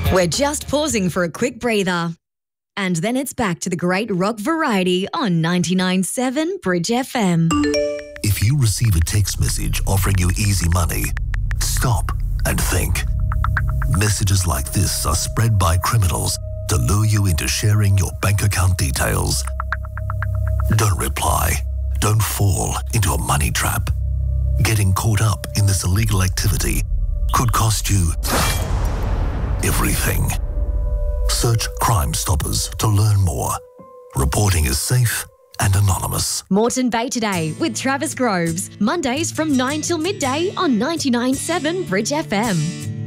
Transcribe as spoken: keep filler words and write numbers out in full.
We're just pausing for a quick breather. And then it's back to the great rock variety on ninety-nine point seven Bridge F M. If you receive a text message offering you easy money, stop and think. Messages like this are spread by criminals to lure you into sharing your bank account details. Don't reply. Don't fall into a money trap. Getting caught up in this illegal activity could cost you everything. Search Crime Stoppers to learn more. Reporting is safe and anonymous. Moreton Bay Today with Travis Groves. Mondays from nine till midday on ninety-nine point seven Bridge F M.